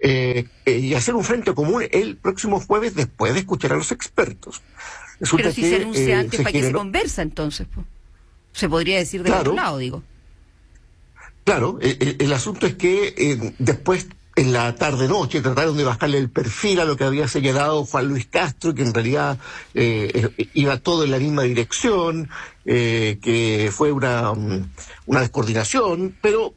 y hacer un frente común el próximo jueves después de escuchar a los expertos. Resulta pero si se anuncia antes, ¿para qué se conversa entonces? Po? Se podría decir del otro lado, digo. Claro, el asunto es que después, en la tarde-noche, trataron de bajarle el perfil a lo que había señalado Juan Luis Castro, que en realidad iba todo en la misma dirección, que fue una descoordinación, pero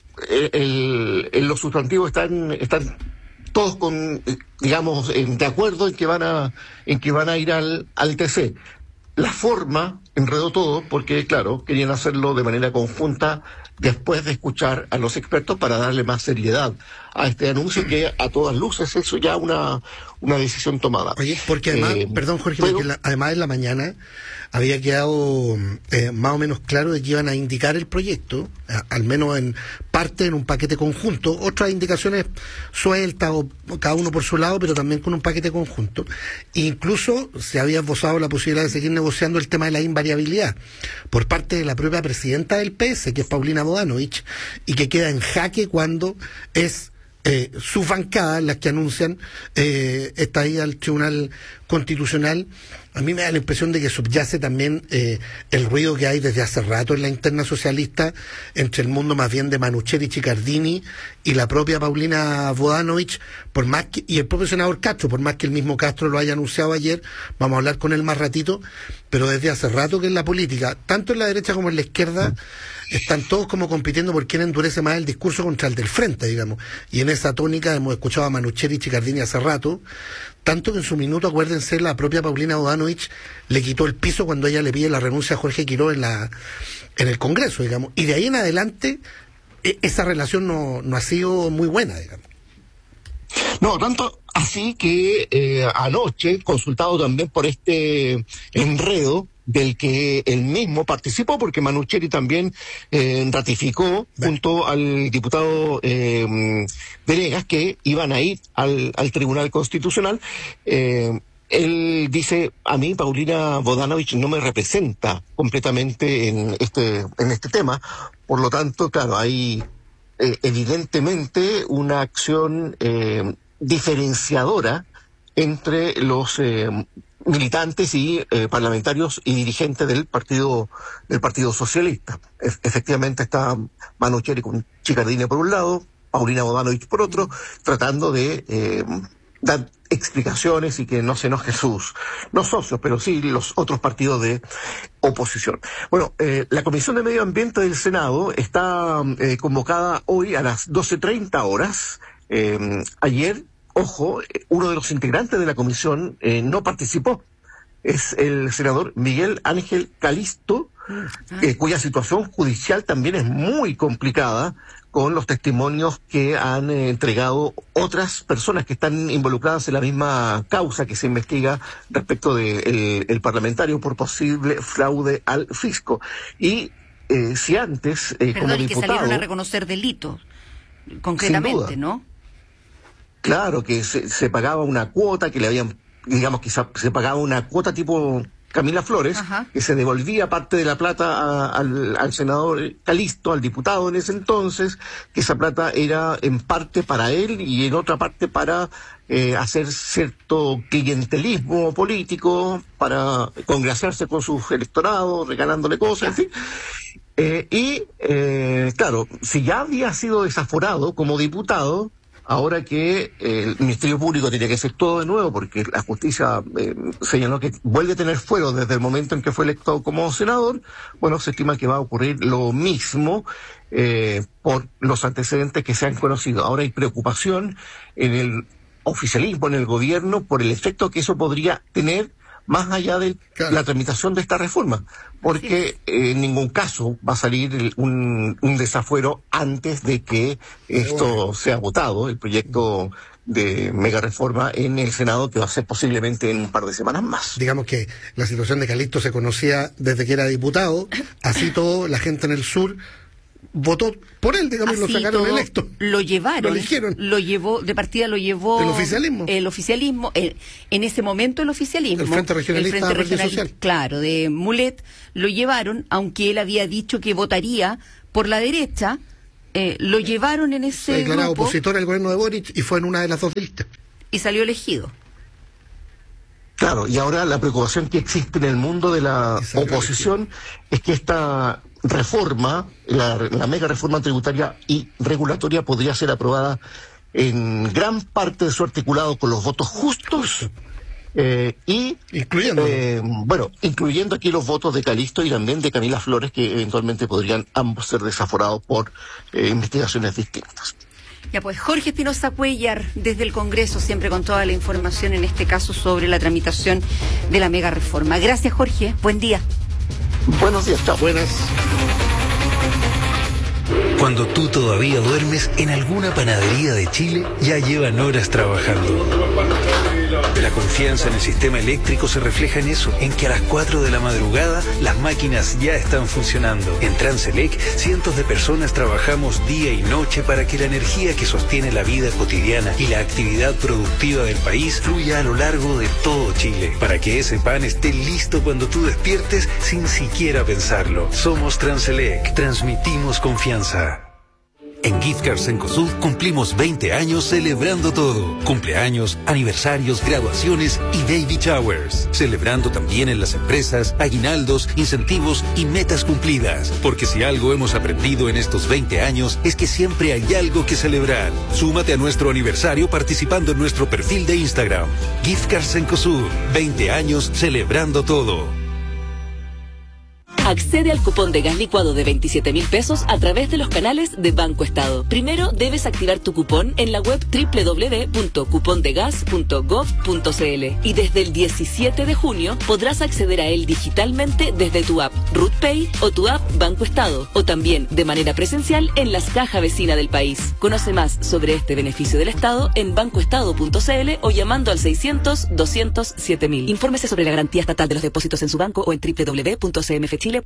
en los sustantivos están todos digamos, de acuerdo en que van a ir al TC. La forma enredó todo porque, claro, querían hacerlo de manera conjunta después de escuchar a los expertos para darle más seriedad a este anuncio que a todas luces eso ya una decisión tomada. Oye, porque además, perdón Jorge, porque además en la mañana había quedado más o menos claro de que iban a indicar el proyecto, al menos en parte en un paquete conjunto, otras indicaciones sueltas o cada uno por su lado, pero también con un paquete conjunto. E incluso se había esbozado la posibilidad de seguir negociando el tema de la invariabilidad por parte de la propia presidenta del PS, que es Paulina Bodanovich, y que queda en jaque cuando es sus bancadas las que anuncian esta ida al Tribunal Constitucional. A mí me da la impresión de que subyace también el ruido que hay desde hace rato en la interna socialista entre el mundo más bien de Manucheri Chicardini y la propia Paulina Bodanovich, por más que, y el propio senador Castro, por más que el mismo Castro lo haya anunciado ayer, vamos a hablar con él más ratito, pero desde hace rato que en la política, tanto en la derecha como en la izquierda, están todos como compitiendo por quién endurece más el discurso contra el del frente, digamos. Y en esa tónica hemos escuchado a Manucheri Chicardini hace rato, tanto que en su minuto, acuérdense, la propia Paulina Bodanovich le quitó el piso cuando ella le pide la renuncia a Jorge Quiroz en el Congreso, digamos. Y de ahí en adelante, esa relación no ha sido muy buena, digamos. No, tanto así que anoche, consultado también por este enredo del que él mismo participó, porque Manucheri también ratificó junto al diputado Venegas que iban a ir al Tribunal Constitucional. Él dice, a mí Paulina Bodanovich no me representa completamente en este tema, por lo tanto, claro, hay evidentemente una acción diferenciadora entre los militantes y parlamentarios y dirigentes del Partido Socialista. Efectivamente está Manucheri con Chicardini por un lado, Paulina Bodanovich por otro, tratando de dar explicaciones y que no se enojen los socios, pero sí los otros partidos de oposición. Bueno, la Comisión de Medio Ambiente del Senado está convocada hoy a las 12:30 horas. Ayer, ojo, uno de los integrantes de la comisión no participó. Es el senador Miguel Ángel Calisto, cuya situación judicial también es muy complicada, con los testimonios que han entregado otras personas que están involucradas en la misma causa que se investiga respecto de el parlamentario por posible fraude al fisco. Y si antes, como diputado... que salieron a reconocer delitos, concretamente, ¿no? Claro, que se pagaba una cuota, que le habían, digamos, que se pagaba una cuota tipo Camila Flores, ajá, que se devolvía parte de la plata al senador Calisto, al diputado en ese entonces, que esa plata era en parte para él y en otra parte para hacer cierto clientelismo político, para congraciarse con sus electorados, regalándole cosas, en fin. Claro, si ya había sido desaforado como diputado, ahora que el Ministerio Público tiene que hacer todo de nuevo, porque la justicia señaló que vuelve a tener fuero desde el momento en que fue electo como senador, bueno, se estima que va a ocurrir lo mismo por los antecedentes que se han conocido. Ahora hay preocupación en el oficialismo, en el gobierno, por el efecto que eso podría tener más allá de la tramitación de esta reforma, porque en ningún caso va a salir un desafuero antes de que esto sea votado, el proyecto de mega reforma en el Senado, que va a ser posiblemente en un par de semanas más. Digamos que la situación de Calisto se conocía desde que era diputado, así todo, la gente en el sur votó por él, digamos, y lo sacaron electo. Lo llevaron, lo eligieron. Lo llevó el oficialismo, en ese momento el oficialismo, el Frente Regionalista el Frente Regional, claro, de Mulet, lo llevaron, aunque él había dicho que votaría por la derecha, lo llevaron en ese grupo. Se declaró opositor al gobierno de Boric y fue en una de las dos listas. Y salió elegido. Claro, y ahora la preocupación que existe en el mundo de la oposición es que esta reforma, la mega reforma tributaria y regulatoria, podría ser aprobada en gran parte de su articulado con los votos justos, incluyendo aquí los votos de Calisto y también de Camila Flores, que eventualmente podrían ambos ser desaforados por investigaciones distintas. Ya pues, Jorge Espinosa Cuellar, desde el Congreso, siempre con toda la información, en este caso sobre la tramitación de la mega reforma. Gracias, Jorge. Buen día. Buenos días, chao. Buenas. Cuando tú todavía duermes, en alguna panadería de Chile ya llevan horas trabajando. La confianza en el sistema eléctrico se refleja en eso, en que a las 4 de la madrugada las máquinas ya están funcionando. En Transelec, cientos de personas trabajamos día y noche para que la energía que sostiene la vida cotidiana y la actividad productiva del país fluya a lo largo de todo Chile, para que ese pan esté listo cuando tú despiertes sin siquiera pensarlo. Somos Transelec, transmitimos confianza. En Gift Cards Cencosud cumplimos 20 años celebrando todo. Cumpleaños, aniversarios, graduaciones y baby showers. Celebrando también en las empresas, aguinaldos, incentivos y metas cumplidas. Porque si algo hemos aprendido en estos 20 años es que siempre hay algo que celebrar. Súmate a nuestro aniversario participando en nuestro perfil de Instagram. Gift Cards Cencosud, 20 años celebrando todo. Accede al cupón de gas licuado de 27.000 pesos a través de los canales de Banco Estado. Primero debes activar tu cupón en la web www.cupondegas.gov.cl y desde el 17 de junio podrás acceder a él digitalmente desde tu app RootPay o tu app Banco Estado, o también de manera presencial en las cajas vecinas del país. Conoce más sobre este beneficio del Estado en bancoestado.cl o llamando al 600-200-7000. Infórmese sobre la garantía estatal de los depósitos en su banco o en www.cmfchile.cl.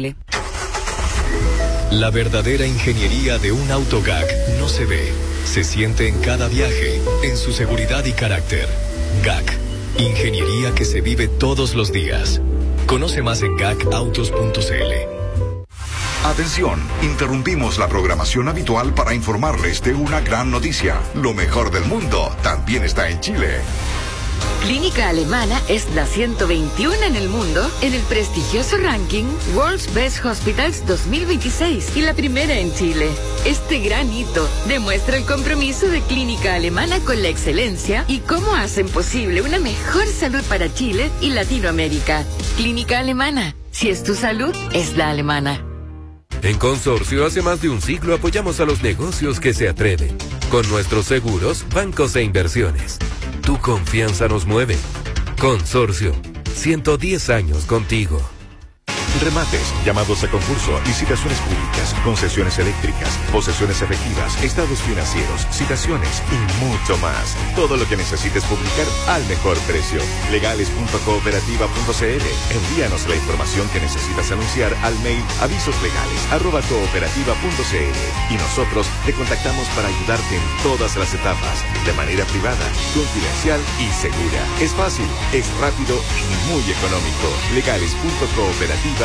La verdadera ingeniería de un auto GAC no se ve, se siente en cada viaje, en su seguridad y carácter. GAC, ingeniería que se vive todos los días. Conoce más en gacautos.cl. Atención, interrumpimos la programación habitual para informarles de una gran noticia. Lo mejor del mundo también está en Chile. Clínica Alemana es la 121 en el mundo en el prestigioso ranking World's Best Hospitals 2026 y la primera en Chile. Este gran hito demuestra el compromiso de Clínica Alemana con la excelencia y cómo hacen posible una mejor salud para Chile y Latinoamérica. Clínica Alemana, si es tu salud, es la alemana. En Consorcio, hace más de un siglo apoyamos a los negocios que se atreven. Con nuestros seguros, bancos e inversiones. Tu confianza nos mueve. Consorcio, 110 años contigo. Remates, llamados a concurso, licitaciones públicas, concesiones eléctricas, posesiones efectivas, estados financieros, citaciones y mucho más. Todo lo que necesites publicar al mejor precio. Legales.cooperativa.cl. Envíanos la información que necesitas anunciar al mail avisoslegales@cooperativa.cl y nosotros te contactamos para ayudarte en todas las etapas, de manera privada, confidencial y segura. Es fácil, es rápido y muy económico. Legales.cooperativa.cl.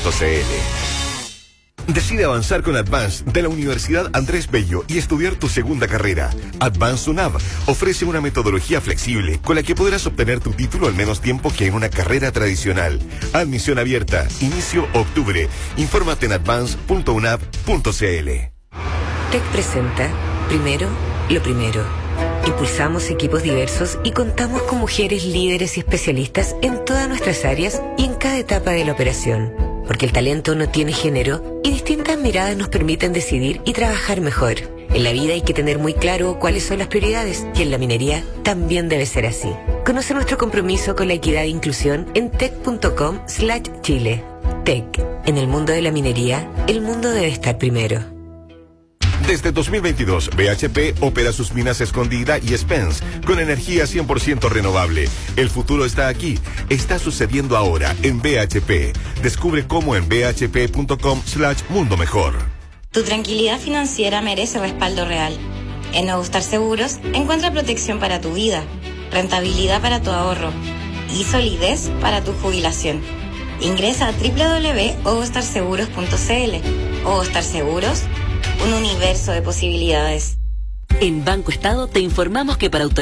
Decide avanzar con Advance de la Universidad Andrés Bello y estudiar tu segunda carrera. Advance UNAV ofrece una metodología flexible con la que podrás obtener tu título al menos tiempo que en una carrera tradicional. Admisión abierta. Inicio octubre. Infórmate en advance.unab.cl. TEC presenta Primero, lo primero. Impulsamos equipos diversos y contamos con mujeres líderes y especialistas en todas nuestras áreas y en cada etapa de la operación. Porque el talento no tiene género y distintas miradas nos permiten decidir y trabajar mejor. En la vida hay que tener muy claro cuáles son las prioridades y en la minería también debe ser así. Conoce nuestro compromiso con la equidad e inclusión en tec.com/Chile. TEC. En el mundo de la minería, el mundo debe estar primero. Desde 2022, BHP opera sus minas Escondida y Spence con energía 100% renovable. El futuro está aquí. Está sucediendo ahora en BHP. Descubre cómo en bhp.com/mundo mejor. Tu tranquilidad financiera merece respaldo real. En Ogustar Seguros encuentra protección para tu vida, rentabilidad para tu ahorro y solidez para tu jubilación. Ingresa a www.ogustarseguros.cl. Ogustar Seguros, un universo de posibilidades. En Banco Estado te informamos que para